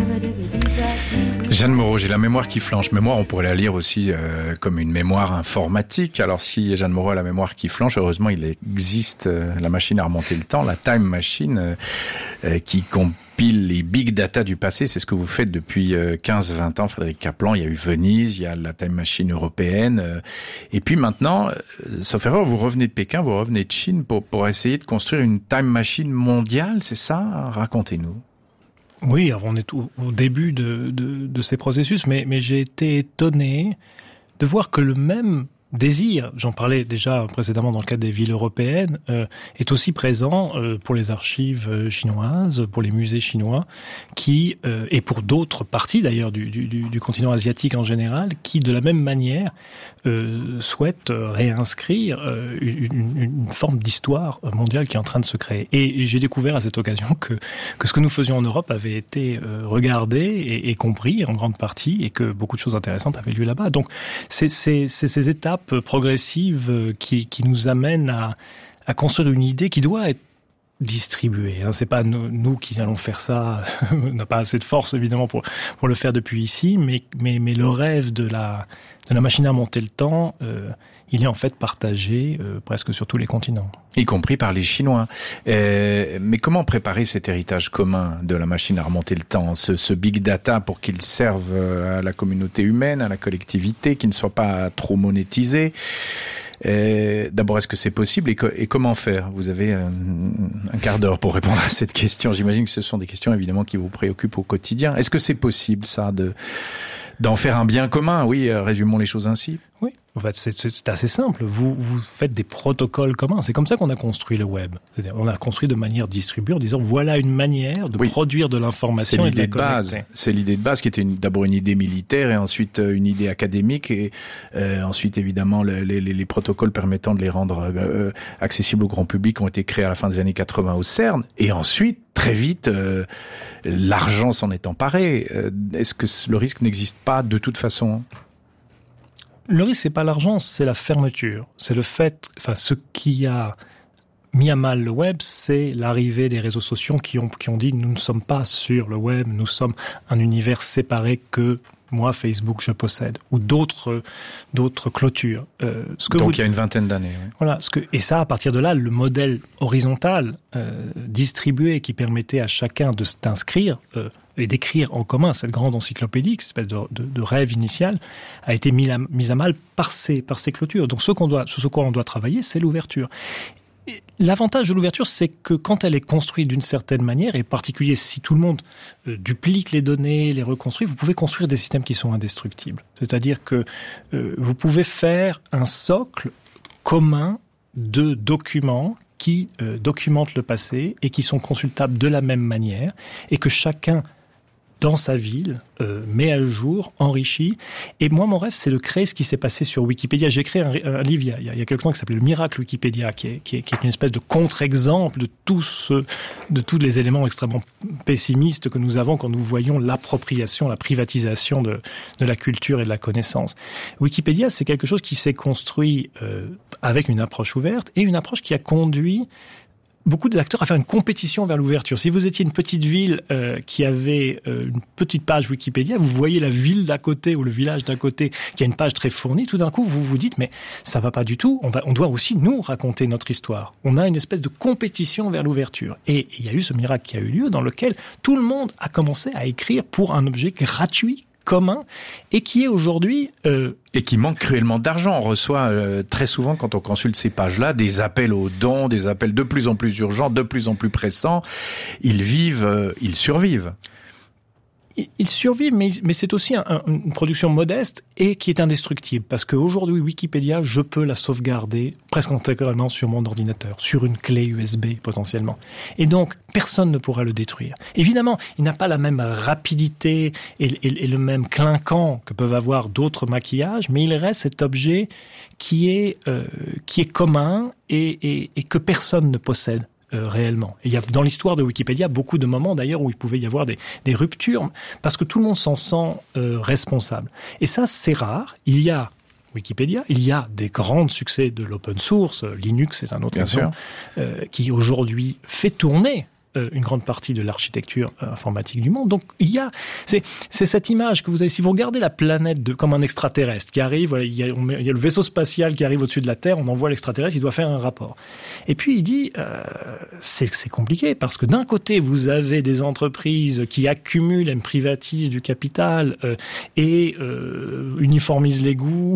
Jeanne Moreau, j'ai la mémoire qui flanche. Mémoire, on pourrait la lire aussi comme une mémoire informatique. Alors si Jeanne Moreau a la mémoire qui flanche, heureusement il existe la machine à remonter le temps, la Time Machine, qui compile les big data du passé. C'est ce que vous faites depuis 15-20 ans, Frédéric Kaplan. Il y a eu Venise, il y a la Time Machine européenne. Et puis maintenant, sauf erreur, vous revenez de Pékin, vous revenez de Chine pour essayer de construire une Time Machine mondiale, c'est ça? Racontez-nous. Oui, alors on est au début de ces processus, mais j'ai été étonné de voir que le même désir, j'en parlais déjà précédemment dans le cadre des villes européennes, est aussi présent pour les archives chinoises, pour les musées chinois, qui et pour d'autres parties d'ailleurs du continent asiatique en général, qui de la même manière souhaitent réinscrire une forme d'histoire mondiale qui est en train de se créer. Et j'ai découvert à cette occasion que ce que nous faisions en Europe avait été regardé et compris en grande partie, et que beaucoup de choses intéressantes avaient lieu là-bas. Donc c'est ces étapes progressives qui nous amènent à construire une idée qui doit être distribuée. C'est pas nous qui allons faire ça, on n'a pas assez de force évidemment pour le faire depuis ici, mais le rêve de la machine à monter le temps, il est en fait partagé presque sur tous les continents. Y compris par les Chinois. Mais comment préparer cet héritage commun de la machine à remonter le temps, ce big data, pour qu'il serve à la communauté humaine, à la collectivité, qu'il ne soit pas trop monétisé? D'abord, est-ce que c'est possible et comment faire? Vous avez un quart d'heure pour répondre à cette question. J'imagine que ce sont des questions évidemment qui vous préoccupent au quotidien. Est-ce que c'est possible ça d'en faire un bien commun? Oui, résumons les choses ainsi. Oui. En fait, c'est assez simple. Vous faites des protocoles communs. C'est comme ça qu'on a construit le web. C'est-à-dire, on a construit de manière distribuée en disant voilà une manière de produire de l'information et de la connecter. C'est l'idée de base qui était d'abord une idée militaire et ensuite une idée académique et ensuite évidemment les protocoles permettant de les rendre accessibles au grand public ont été créés à la fin des années 80 au CERN et ensuite très vite l'argent s'en est emparé. Est-ce que le risque n'existe pas de toute façon? Le risque, c'est pas l'argent, c'est la fermeture. C'est le fait, ce qui a mis à mal le web, c'est l'arrivée des réseaux sociaux qui ont dit nous ne sommes pas sur le web, nous sommes un univers séparé que moi, Facebook, je possède, ou d'autres clôtures. Donc il y a une vingtaine d'années. Oui. Voilà. Et ça, à partir de là, le modèle horizontal, distribué, qui permettait à chacun de s'inscrire, et d'écrire en commun cette grande encyclopédie, cette espèce de rêve initial, a été mis à mal par ces clôtures. Donc sur ce quoi on doit travailler, c'est l'ouverture. Et l'avantage de l'ouverture, c'est que quand elle est construite d'une certaine manière, et en particulier si tout le monde duplique les données, les reconstruit, vous pouvez construire des systèmes qui sont indestructibles. C'est-à-dire que vous pouvez faire un socle commun de documents qui documentent le passé et qui sont consultables de la même manière, et que chacun dans sa ville, met à jour, enrichit. Et moi, mon rêve, c'est de créer ce qui s'est passé sur Wikipédia. J'ai créé un livre il y a quelque temps qui s'appelait Le Miracle Wikipédia, qui est une espèce de contre-exemple de tous les éléments extrêmement pessimistes que nous avons quand nous voyons l'appropriation, la privatisation de la culture et de la connaissance. Wikipédia, c'est quelque chose qui s'est construit avec une approche ouverte et une approche qui a conduit beaucoup d'acteurs à faire une compétition vers l'ouverture. Si vous étiez une petite ville qui avait une petite page Wikipédia, vous voyez la ville d'à côté ou le village d'à côté qui a une page très fournie, tout d'un coup vous vous dites mais ça va pas du tout, on doit aussi nous raconter notre histoire. On a une espèce de compétition vers l'ouverture. Et il y a eu ce miracle qui a eu lieu dans lequel tout le monde a commencé à écrire pour un objet gratuit, commun, et qui est aujourd'hui... Et qui manque cruellement d'argent. On reçoit très souvent, quand on consulte ces pages-là, des appels aux dons, des appels de plus en plus urgents, de plus en plus pressants. Ils survivent. Ils survivent, mais c'est aussi une production modeste et qui est indestructible. Parce qu'aujourd'hui, Wikipédia, je peux la sauvegarder presque intégralement sur mon ordinateur, sur une clé USB potentiellement. Et donc, personne ne pourra le détruire. Évidemment, il n'a pas la même rapidité et le même clinquant que peuvent avoir d'autres maquillages, mais il reste cet objet qui est commun et que personne ne possède. Réellement. Et il y a dans l'histoire de Wikipédia beaucoup de moments d'ailleurs où il pouvait y avoir des ruptures parce que tout le monde s'en sent responsable. Et ça, c'est rare. Il y a Wikipédia, il y a des grands succès de l'open source. Linux, c'est un autre exemple, qui aujourd'hui fait tourner une grande partie de l'architecture informatique du monde. Donc c'est cette image que vous avez. Si vous regardez la planète comme un extraterrestre qui arrive, voilà, il y a le vaisseau spatial qui arrive au-dessus de la Terre, on envoie l'extraterrestre, il doit faire un rapport. Et puis il dit, c'est compliqué parce que d'un côté vous avez des entreprises qui accumulent et privatisent du capital et uniformisent les goûts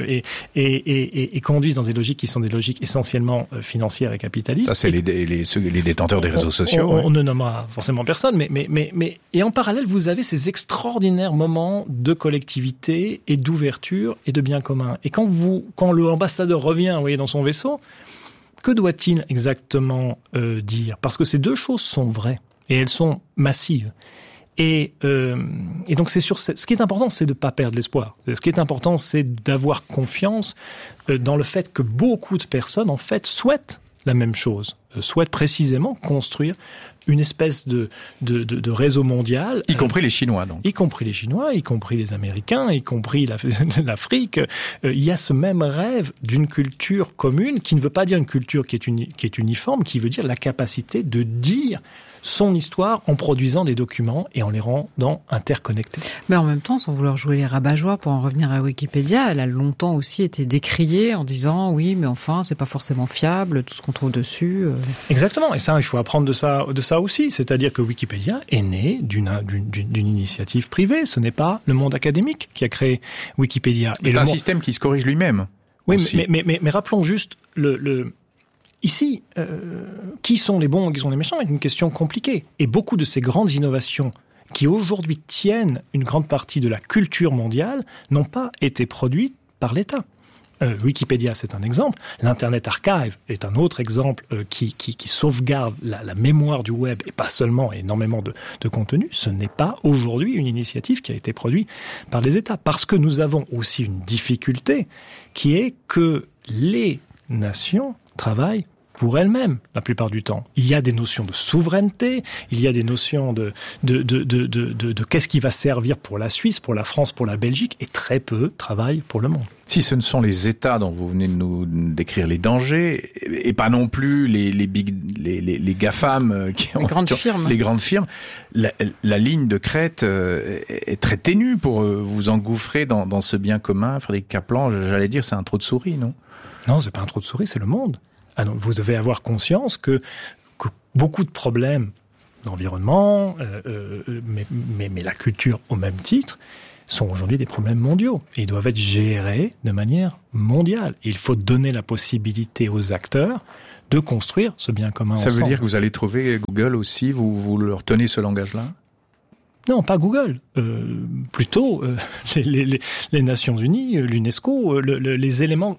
et conduisent dans des logiques qui sont des logiques essentiellement financières et capitalistes. Ça, c'est les détenteurs des réseaux sociaux. On ne nommera forcément personne, mais et en parallèle, vous avez ces extraordinaires moments de collectivité et d'ouverture et de bien commun. Et quand l'ambassadeur revient, vous voyez, dans son vaisseau, que doit-il exactement dire ? Parce que ces deux choses sont vraies et elles sont massives. Et donc ce qui est important, c'est de ne pas perdre l'espoir. Ce qui est important, c'est d'avoir confiance dans le fait que beaucoup de personnes, en fait, souhaitent la même chose, souhaitent précisément construire une espèce de réseau mondial. Y compris les Chinois, donc. Y compris les Chinois, y compris les Américains, y compris l'Afrique. Il y a ce même rêve d'une culture commune qui ne veut pas dire une culture qui est uniforme, qui veut dire la capacité de dire son histoire en produisant des documents et en les rendant interconnectés. Mais en même temps, sans vouloir jouer les rabat-joie, pour en revenir à Wikipédia, elle a longtemps aussi été décriée en disant oui, mais enfin, c'est pas forcément fiable, tout ce qu'on trouve dessus. Exactement, et ça, il faut apprendre de ça aussi. C'est-à-dire que Wikipédia est né d'une initiative privée. Ce n'est pas le monde académique qui a créé Wikipédia. C'est un système qui se corrige lui-même. Oui, mais rappelons juste Ici, qui sont les bons et qui sont les méchants est une question compliquée. Et beaucoup de ces grandes innovations qui aujourd'hui tiennent une grande partie de la culture mondiale n'ont pas été produites par l'État. Wikipédia, c'est un exemple. L'Internet Archive est un autre exemple qui sauvegarde la mémoire du web et pas seulement énormément de contenu. Ce n'est pas aujourd'hui une initiative qui a été produite par les États. Parce que nous avons aussi une difficulté qui est que les nations travaillent pour elles-mêmes, la plupart du temps. Il y a des notions de souveraineté, il y a des notions de qu'est-ce qui va servir pour la Suisse, pour la France, pour la Belgique, et très peu travaillent pour le monde. Si ce ne sont les États dont vous venez de nous décrire les dangers, et pas non plus les GAFAM les grandes firmes, la ligne de crête est très ténue pour vous engouffrer dans ce bien commun. Frédéric Kaplan, j'allais dire, c'est un trou de souris, non ? Non, c'est pas un trou de souris, c'est le monde. Ah non, vous devez avoir conscience que beaucoup de problèmes d'environnement, mais la culture au même titre, sont aujourd'hui des problèmes mondiaux. Et ils doivent être gérés de manière mondiale. Il faut donner la possibilité aux acteurs de construire ce bien commun ensemble. Ça veut dire que vous allez trouver Google aussi, vous leur tenez ce langage-là ? Non, pas Google. Plutôt les Nations Unies, l'UNESCO, les éléments...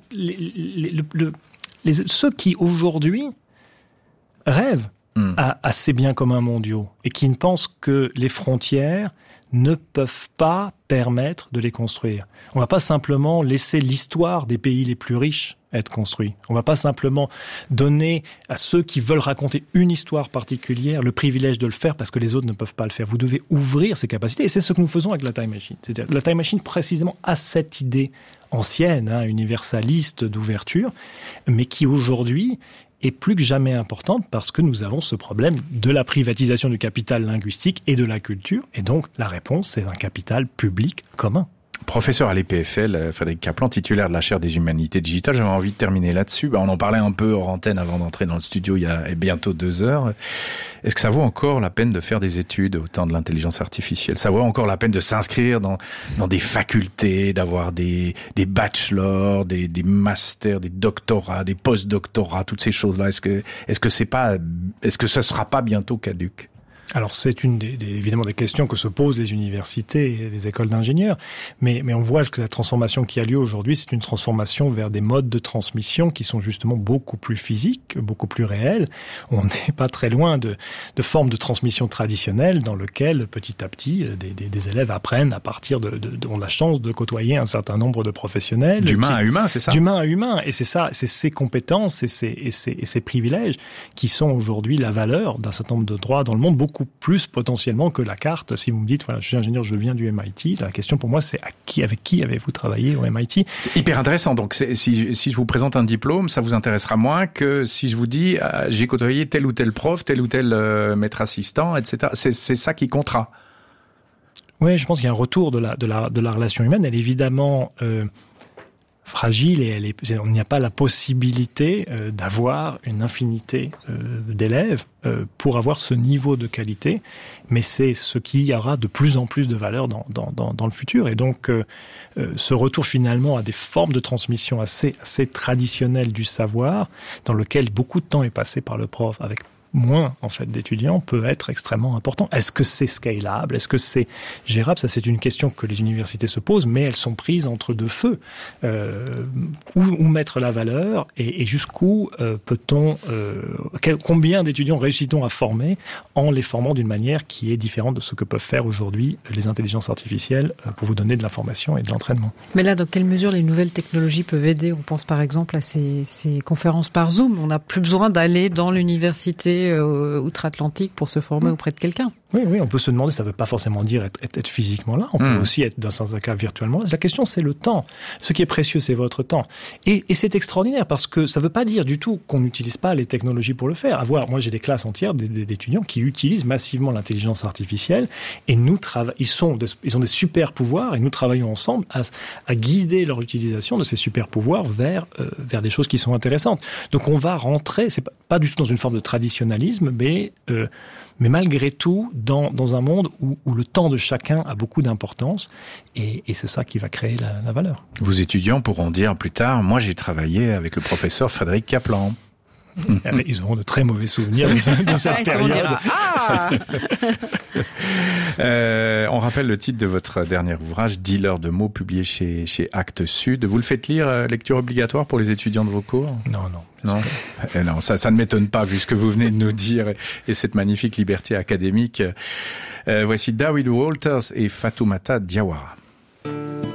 ceux qui aujourd'hui rêvent à ces biens communs mondiaux et qui ne pensent que les frontières ne peuvent pas permettre de les construire. On ne va pas simplement laisser l'histoire des pays les plus riches être construite. On ne va pas simplement donner à ceux qui veulent raconter une histoire particulière le privilège de le faire parce que les autres ne peuvent pas le faire. Vous devez ouvrir ces capacités et c'est ce que nous faisons avec la Time Machine. C'est-à-dire la Time Machine précisément a cette idée ancienne, universaliste d'ouverture, mais qui aujourd'hui est plus que jamais importante parce que nous avons ce problème de la privatisation du capital linguistique et de la culture. Et donc, la réponse, c'est un capital public commun. Professeur à l'EPFL, Frédéric Kaplan, titulaire de la chaire des humanités digitales. J'avais envie de terminer là-dessus. On en parlait un peu hors antenne avant d'entrer dans le studio il y a bientôt 2 heures. Est-ce que ça vaut encore la peine de faire des études au temps de l'intelligence artificielle ? Ça vaut encore la peine de s'inscrire dans des facultés, d'avoir des bachelors, des masters, des doctorats, des post-doctorats, toutes ces choses-là. Est-ce que ce sera pas bientôt caduc ? Alors c'est évidemment des questions que se posent les universités et les écoles d'ingénieurs, mais on voit que la transformation qui a lieu aujourd'hui, c'est une transformation vers des modes de transmission qui sont justement beaucoup plus physiques, beaucoup plus réels. On n'est pas très loin de formes de transmission traditionnelles dans lesquelles petit à petit des élèves apprennent à partir ont la chance de côtoyer un certain nombre de professionnels. D'humain à humain, c'est ça ? D'humain à humain, et c'est ça, c'est ces compétences et ces privilèges qui sont aujourd'hui la valeur d'un certain nombre de droits dans le monde, beaucoup beaucoup plus potentiellement que la carte. Si vous me dites, voilà, je suis ingénieur, je viens du MIT, la question pour moi, c'est avec qui avez-vous travaillé au MIT? C'est hyper intéressant. Donc, si je vous présente un diplôme, ça vous intéressera moins que si je vous dis, j'ai côtoyé tel ou tel prof, tel ou tel maître assistant, etc. C'est ça qui comptera. Oui, je pense qu'il y a un retour de la relation humaine. Elle est évidemment fragile et on n'y a pas la possibilité d'avoir une infinité d'élèves pour avoir ce niveau de qualité, mais c'est ce qui aura de plus en plus de valeur dans le futur. Et donc, ce retour finalement à des formes de transmission assez traditionnelles du savoir, dans lequel beaucoup de temps est passé par le prof avec moins en fait d'étudiants, peut être extrêmement important. Est-ce que c'est scalable? Est-ce que c'est gérable? Ça, c'est une question que les universités se posent, mais elles sont prises entre deux feux. Où mettre la valeur et jusqu'où peut-on... combien d'étudiants réussit-on à former en les formant d'une manière qui est différente de ce que peuvent faire aujourd'hui les intelligences artificielles pour vous donner de l'information et de l'entraînement. Mais là, dans quelle mesure les nouvelles technologies peuvent aider? On pense par exemple à ces conférences par Zoom. On n'a plus besoin d'aller dans l'université outre-Atlantique pour se former auprès de quelqu'un. Oui, on peut se demander, ça ne veut pas forcément dire être physiquement là, on peut aussi être dans un cas virtuellement. La question, c'est le temps. Ce qui est précieux, c'est votre temps. Et c'est extraordinaire parce que ça ne veut pas dire du tout qu'on n'utilise pas les technologies pour le faire. Moi, j'ai des classes entières d'étudiants qui utilisent massivement l'intelligence artificielle et ils ont des super pouvoirs et nous travaillons ensemble à guider leur utilisation de ces super pouvoirs vers des choses qui sont intéressantes. Donc on va rentrer, c'est pas du tout dans une forme de traditionnalisme, mais malgré tout, dans un monde où le temps de chacun a beaucoup d'importance, et c'est ça qui va créer la valeur. Vos étudiants pourront dire plus tard, moi j'ai travaillé avec le professeur Frédéric Kaplan. Ils auront de très mauvais souvenirs de cette période. On rappelle le titre de votre dernier ouvrage, Dealer de mots, publié chez Actes Sud. Vous le faites lire, lecture obligatoire pour les étudiants de vos cours? Non. Non, ça ne m'étonne pas vu ce que vous venez de nous dire et cette magnifique liberté académique. Voici David Walters et Fatoumata Diawara.